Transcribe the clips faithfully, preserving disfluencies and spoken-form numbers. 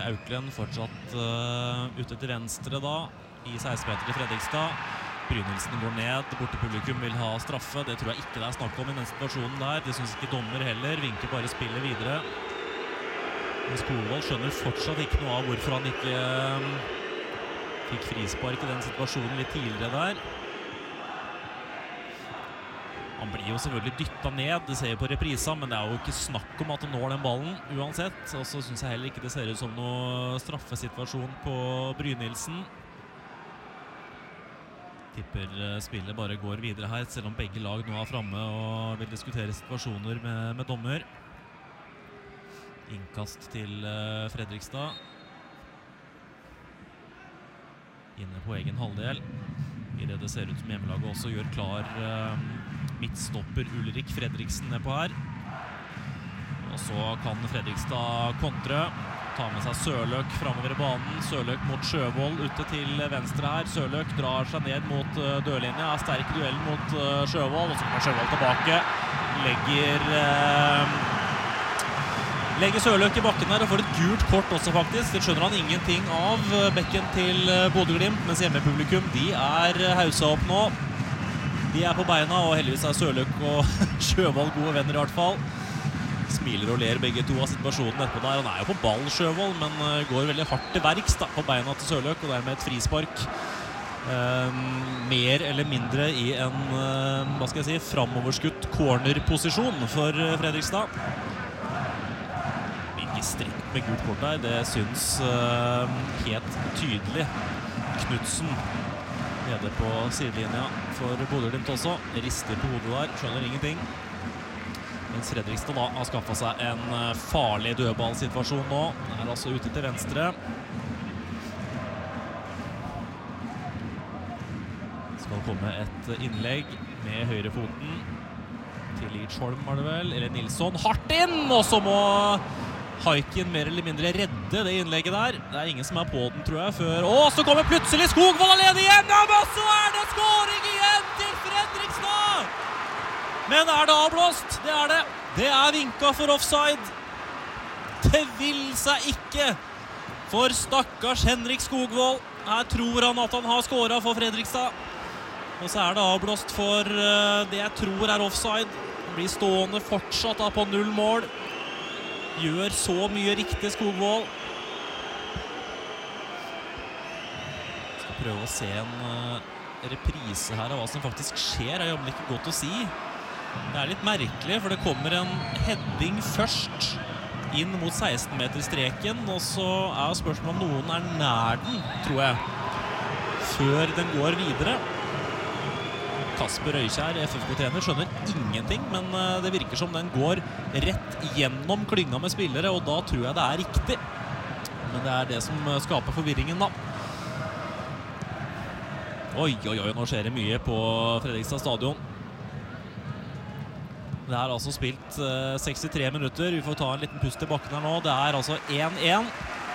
Auklend fortsatt uh, ute til venstre da, i seksten meter til Fredrikstad. Brynildsen går ned, bortepublikum vil ha straffe. Det tror jeg ikke det er snakk om i den situasjonen der. Det synes ikke dommer heller, vinker bare spillet videre. Men Skogvold skjønner fortsatt ikke noe av hvorfor han ikke um, fikk frispark i den situasjonen litt tidligere der. Han blir jo selvfølgelig dyttet ned, det ser jeg på reprisa, men det er jo ikke snakk om at han når den ballen uansett. Og så synes jeg heller ikke det ser ut som noe straffesituasjon på Brynildsen. Tipper spillet bare går videre her, selv om begge lag nå er fremme og vil diskutere situasjoner med, med dommer. Innkast til uh, Fredrikstad. Inne på egen halvdel. I det det ser ut som hjemmelaget også gjør klar uh, midtstopper Ulrik Fredriksen ned på her. Og så kan Fredrikstad kontre. Ta med seg Sørløk fremover i banen. Sørløk mot Sjøvold ute til venstre her. Sørløk drar seg ned mot uh, dørlinja. Er sterk i duellen mot uh, Sjøvold. Og så kommer Sjøvold tilbake. Legger... Uh, Legger Sørløk i bakken her og får et gult kort også faktisk. Det skjønner han ingenting av. Bekken til Bodø-Glimt, mens hjemmepublikum, de er hausa opp nå. De er på beina, og heldigvis er Sørløk og Sjøvold gode venner i hvert fall. Smiler og ler begge to av situasjonen etterpå der. Han er jo på ball, Sjøvold, men går veldig hardt til verks da, på beina til Sørløk, og dermed et frispark. Um, mer eller mindre i en, uh, hva skal jeg si, framoverskutt cornerposisjon for Fredrikstad. Strekk med gult kort der, det synes uh, helt tydelig. Knudsen nede på sidelinja for Bodø-Glimt også. Rister på hodet der, skjønner ingenting. Mens Fredrikstad da har skaffet seg en farlig dødballsituasjon nå. Er altså ute til venstre. Skal komme et innlegg med høyrefoten til Lidsholm var det vel, eller Nilsson. Hardt inn, og så må Haikin mer eller mindre redde det innlegget der. Det er ingen som er på den, tror jeg, før... Åh, så kommer plutselig Skogvold alene igjen! Ja, men så er det skåring igjen til Fredrikstad! Men er det avblåst? Det er det. Det er vinket for offside. Det vil seg ikke for stakkars Henrik Skogvold. Her tror han at han har skåret for Fredrikstad. Og så er det avblåst for det jeg tror er offside. Han blir stående fortsatt da på null mål. Gjør så mye riktig Skogvold. Skal prøve å se en uh, reprise her av hva som faktisk skjer. Det er jo ikke godt å si. Det er litt merkelig, for det kommer en heading først inn mot seksten meter streken, og så er spørsmålet om noen er nær den, tror jeg, før den går videre. Kasper Røykjær, F F K-trener, skjønner ingenting, men det virker som den går rett gjennom klynga med spillere, og da tror jeg det er riktig. Men det er det som skaper forvirringen da. Oi, oi, oi, nå skjer det mye på Fredrikstad stadion. Det er altså spilt uh, sekstitre minutter. Vi får ta en liten pust i bakken her nå. Det er altså én én.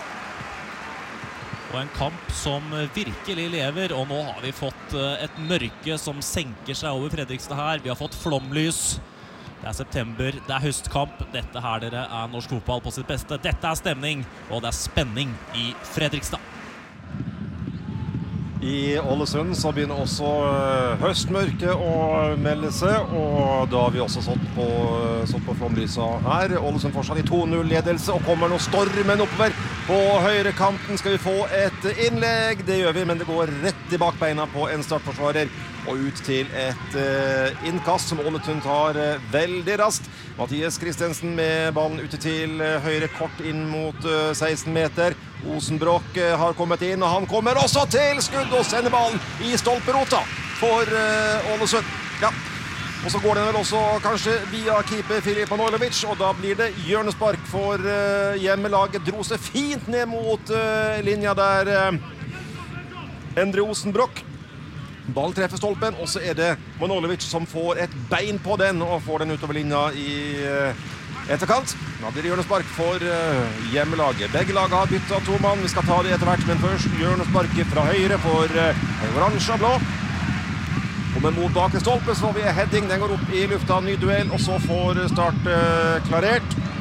Og en kamp som virkelig lever, og nå har vi fått et mørke som senker seg over Fredrikstad her. Vi har fått flomlys. Det er september, det er høstkamp. Dette her, dere, er norsk fotball på sitt beste. Dette er stemning, og det er spenning i Fredrikstad. I Ålesund så begynner også høstmørke å melde seg, og da har vi også satt på, satt på flomlysa her. Ålesund fortsatt i to null ledelse, og kommer nå stormen oppover. På høyre kanten skal vi få et innlegg, det gjør vi, men det går rett i bakbeina på en startforsvarer, og ut til et uh, innkast som Ålesund tar uh, veldig raskt. Mathias Kristensen med ballen ute til uh, høyre kort inn mot uh, seksten meter. Osenbrokk uh, har kommet inn, og han kommer også til skudd og sender ballen i stolperota for uh, Ålesund. Ja. Og så går den vel også kanskje via keeper Filip Manojlovic, og da blir det hjørnespark for uh, hjemmelaget. Dro seg fint ned mot uh, linja der. Uh, Endre Osenbrokk. Ballen treffer stolpen, og så er det Manojlovic som får et bein på den, og får den utover linja i uh, etterkant. Da blir det hjørnespark for uh, hjemmelaget. Begge lag har byttet to mann, vi skal ta det etter hvert, men først hjørnesparket fra høyre for uh, oransje og blå. Kommer mot bakre stolpe, så får vi heading, den går opp i lufta, ny duell, og så får Start uh, klarert.